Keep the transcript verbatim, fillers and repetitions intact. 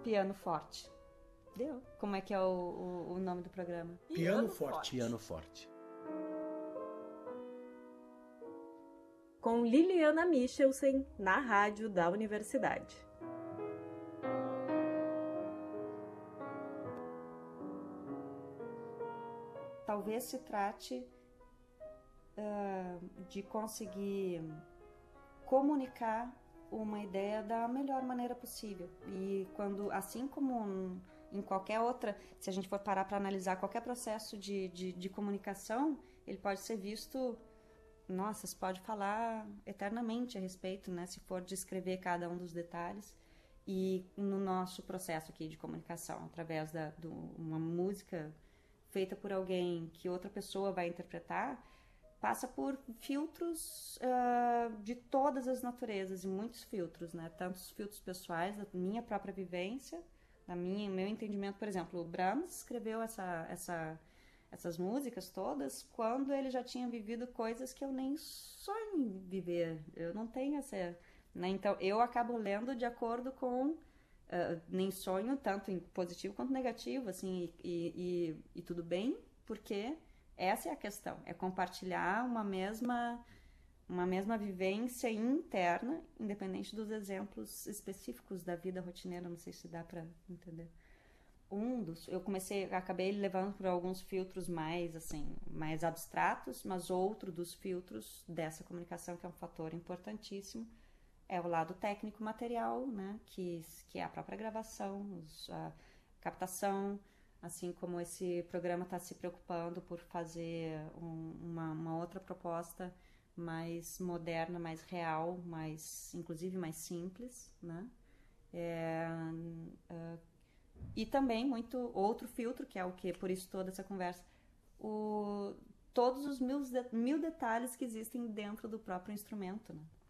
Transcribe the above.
Piano Forte. Deu? Como é que é o, o, o nome do programa? Piano, Piano Forte. Forte. Piano Forte. Com Liliana Michelsen, na rádio da universidade. Talvez se trate uh, de conseguir comunicar uma ideia da melhor maneira possível. E quando, assim como um, em qualquer outra, se a gente for parar para analisar qualquer processo de, de, de comunicação, ele pode ser visto, nossa, se pode falar eternamente a respeito, né, se for descrever cada um dos detalhes. E no nosso processo aqui de comunicação, através da, de uma música feita por alguém que outra pessoa vai interpretar, passa por filtros uh, de todas as naturezas, e muitos filtros, né? Tanto os filtros pessoais, da minha própria vivência, da minha, meu entendimento. Por exemplo, o Brahms escreveu essa, essa, essas músicas todas quando ele já tinha vivido coisas que eu nem sonho em viver. Eu não tenho essa... Né? Então, eu acabo lendo de acordo com... Uh, nem sonho, tanto em positivo quanto negativo, assim, e, e, e tudo bem, porque essa é a questão, é compartilhar uma mesma, uma mesma vivência interna, independente dos exemplos específicos da vida rotineira, não sei se dá para entender. Um dos, eu comecei, acabei levando por alguns filtros mais, assim, mais abstratos, mas outro dos filtros dessa comunicação, que é um fator importantíssimo, é o lado técnico material, né, que, que é a própria gravação, os, a captação, assim como esse programa está se preocupando por fazer um, uma, uma outra proposta mais moderna, mais real, mais, inclusive mais simples, né? É, uh, e também muito outro filtro, que é o que, por isso toda essa conversa, o, todos os mil, mil detalhes que existem dentro do próprio instrumento, né?